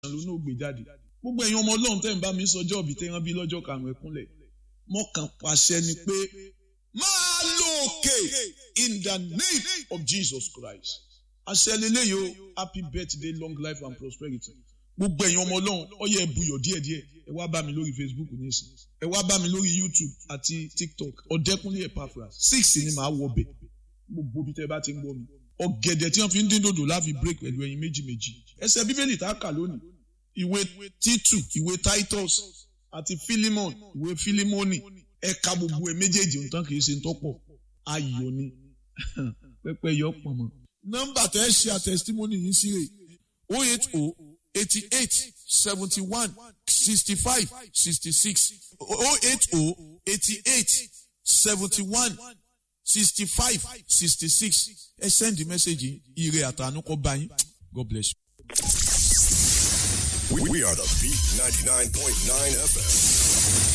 ló náà gbé jáde. Gbogbo ẹ̀yin ọmọ Ọlọ́run tẹ́ ń bá mi sọjọ́ òbí tẹ́ rán bí lọ́jọ́ karùn-ún ẹkúnlẹ̀. Mo kàn pàṣẹ ni pé máa lọ òkè in the name of Jesus Christ. Àṣẹ lélẹ́yìí o, happy birthday, long life and prosperity. Gbogbo ẹ̀yin ọmọ Ọlọ́run, ó yẹ buyọ̀ díẹ̀díẹ̀. Ẹ wá bá mi lórí Facebook nísìnyí. Ẹ wá bá mi lórí YouTube àti TikTok. Ọ̀dẹ́kúnlé Epaphras 6 ni màá wọ bẹ̀. Gbogbo bí tẹ́ bá ti ń gbọ́ mi. Ọ̀gẹ̀dẹ̀ tí wọ́n fi ń dín dòdò láfi break pẹ̀lú ẹyin méjì. Ẹsẹ̀ Bíbélì tá a kà lónìí. Ìwé Títù, ìwé Titus àti Philemon, ìwé Philemoni. Ẹ̀ka gbogbo ẹ̀ méjèèjì nǹkan kì í ṣe ń tọ́pọ̀. Ayọ̀ ni. Pẹ́pẹ́ yọ pọ̀ mọ́. Nọ́mbà tẹ́ ṣe àtẹ̀sítímọ́nì yìí sí rè 080 88 71 65 66 080 88 71 65 66. Ẹ send the message ire àtànú kó bá yín. God bless you. We are the Beat 99.9 FM.